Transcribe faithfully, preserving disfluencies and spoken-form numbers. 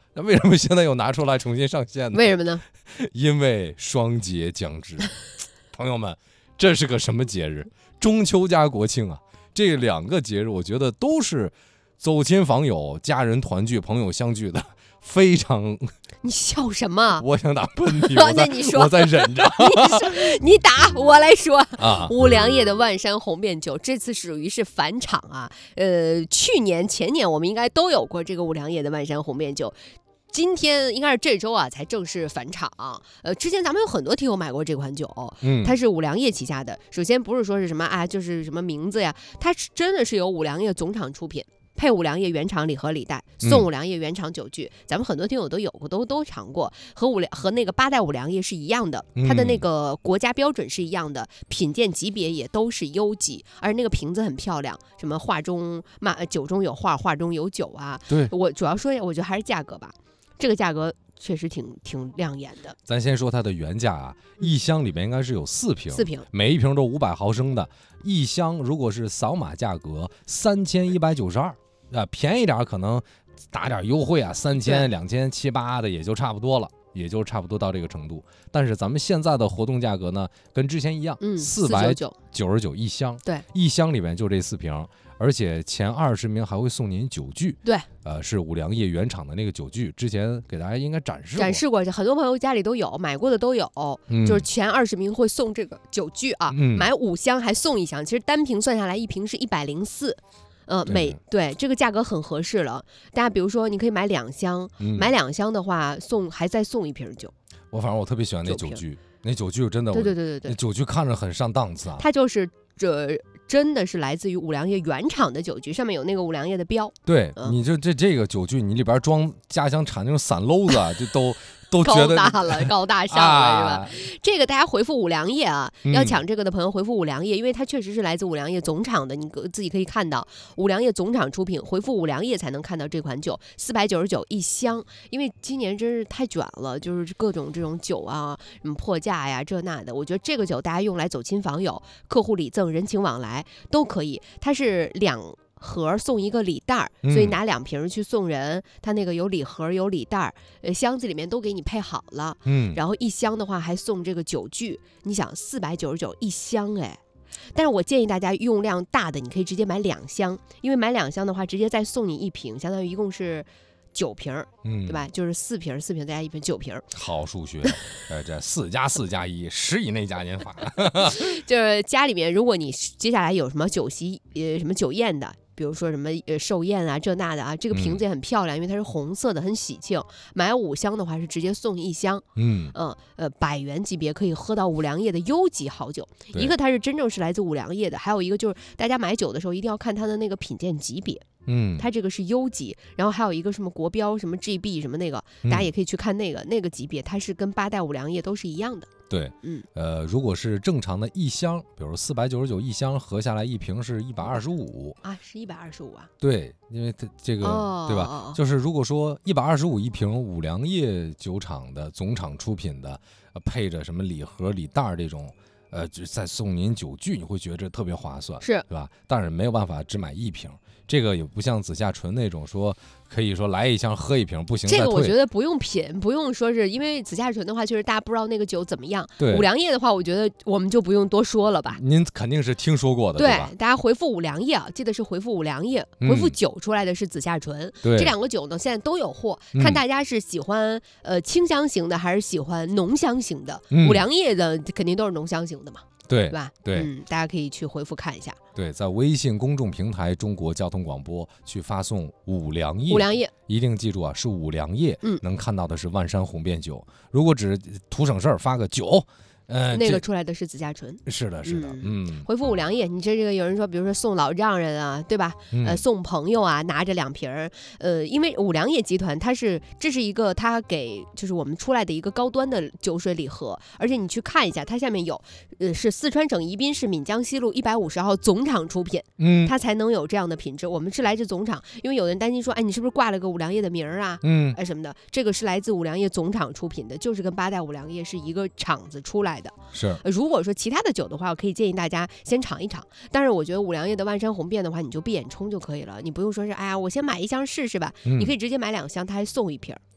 那为什么现在又拿出来重新上线呢？ 为什么呢？ 因为双节将至，朋友们，这是个什么节日？中秋加国庆啊，这两个节日我觉得都是走亲访友、家人团聚、朋友相聚的，非常。 你笑什么？ 我想打喷嚏，我在那你说， 我在忍着。 你说，你打，我来说啊。 五粮液的万山红遍酒，这次属于是返场啊。呃，去年、前年我们应该都有过这个五粮液的万山红遍酒。今天应该是这周啊才正式返场，呃，之前咱们有很多听友买过这款酒，嗯，它是五粮液旗下的。首先不是说是什么啊，就是什么名字呀，它是真的是由五粮液总厂出品，配五粮液原厂礼盒礼袋，送五粮液原厂酒具，嗯、咱们很多听友都有过，都都尝过，和五粮和那个八代五粮液是一样的，它的那个国家标准是一样的，品鉴级别也都是优级，而那个瓶子很漂亮，什么画中嘛酒中有画，画中有酒啊。 对， 我主要说，我觉得还是价格吧。这个价格确实挺挺亮眼的。 咱先说它的原价啊，一箱里面应该是有四瓶， 四瓶， 每一瓶都五百毫升的。一箱如果是扫码价格三千一百九十二，啊，便宜点可能打点优惠啊，三千、两千、七八的也就差不多了，也就差不多到这个程度。但是咱们现在的活动价格呢，跟之前一样， 嗯， 四百九十九一箱， 对， 一箱里面就这四瓶。而且前二十名还会送您酒具， 对， 呃，是五粮液原厂的那个酒具，之前给大家应该展示过， 展示过，很多朋友家里都有，买过的都有，嗯、就是前二十名会送这个酒具啊，嗯、买五箱还送一箱，其实单瓶算下来一瓶是一百零四。呃，每对这个价格很合适了。大家比如说，你可以买两箱，嗯、买两箱的话送还再送一瓶酒。 我反正我特别喜欢那酒具，那酒具真的， 对对对对对， 那酒具看着很上档次啊。 它就是这。真的是来自于五粮液原厂的酒具，上面有那个五粮液的标。 对，嗯、你就这这个酒具，你里边装家乡产那种散篓子，就都都觉得高大了，高大上了、啊、是吧？这个大家回复五粮液啊， 嗯、 要抢这个的朋友回复五粮液，因为它确实是来自五粮液总厂的，你自己可以看到五粮液总厂出品，回复五粮液才能看到这款酒，四百九十九一箱。因为今年真是太卷了，就是各种这种酒啊，什么破价呀这那的，我觉得这个酒大家用来走亲访友、客户礼赠、人情往来。都可以，它是两盒送一个礼袋，所以拿两瓶去送人，嗯、它那个有礼盒有礼袋，呃，箱子里面都给你配好了，嗯，然后一箱的话还送这个酒具，你想四百九十九一箱哎。但是我建议大家用量大的，你可以直接买两箱，因为买两箱的话，直接再送你一瓶，相当于一共是九瓶，嗯，对吧？就是四瓶，四瓶再加一瓶，九瓶。 好数学，呃，这四加四加一，十以内加减法。 就是家里面，如果你接下来有什么酒席，呃，什么酒宴的。比如说什么呃寿宴啊这那的啊，这个瓶子也很漂亮，嗯、因为它是红色的，很喜庆。买五箱的话是直接送一箱，嗯嗯呃百元级别可以喝到五粮液的优级好酒。一个它是真正是来自五粮液的，还有一个就是大家买酒的时候一定要看它的那个品鉴级别。嗯，它这个是优级，然后还有一个什么国标什么 G B 什么那个，大家也可以去看那个、嗯、那个级别，它是跟八代五粮液都是一样的。 对，嗯，呃，如果是正常的一箱，比如四百九十九一箱，合下来一瓶是一百二十五啊，是一百二十五啊。 对，因为它这个、哦、对吧？哦、就是如果说一百二十五一瓶五粮液酒厂的总厂出品的，呃、配着什么礼盒礼袋这种。呃，就再送您酒具，你会觉得这特别划算， 是， 对吧？但是没有办法只买一瓶，这个也不像紫霞醇那种说可以说来一箱喝一瓶，不行再退。 这个我觉得不用品，不用说是因为紫霞醇的话，确实大家不知道那个酒怎么样。 对， 五粮液的话，我觉得我们就不用多说了吧。 您肯定是听说过的， 对, 对吧？ 大家回复五粮液啊，记得是回复五粮液，回复酒出来的是紫霞醇。 对、嗯， 这两个酒呢现在都有货，看大家是喜欢呃清香型的还是喜欢浓香型的。嗯、五粮液的肯定都是浓香型的嘛。 对， 对吧？ 对， 嗯，大家可以去回复看一下。 对，在微信公众平台中国交通广播去发送五粮液， 五粮液一定记住啊，是五粮液，嗯，能看到的是万山红遍酒。如果只图省事儿发个酒，呃， 那个出来的是紫霞醇。 是的，是的，嗯。 嗯回复五粮液，你这这个有人说，比如说送老丈人啊，对吧？嗯、呃，送朋友啊，拿着两瓶儿，呃，因为五粮液集团它是这是一个它给就是我们出来的一个高端的酒水礼盒，而且你去看一下，它下面有，呃，是四川省宜宾市岷江西路一百五十号总厂出品，嗯，它才能有这样的品质。我们是来自总厂，因为有人担心说，哎，你是不是挂了个五粮液的名儿啊？嗯，哎什么的，这个是来自五粮液总厂出品的，就是跟八代五粮液是一个厂子出来的。 是， 如果说其他的酒的话，我可以建议大家先尝一尝。但是我觉得五粮液的万山红遍的话，你就闭眼冲就可以了，你不用说是哎呀，我先买一箱试试吧。嗯、你可以直接买两箱，它还送一瓶。